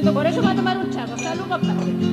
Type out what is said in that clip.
Por eso va a tomar un charro. Salud, compadre.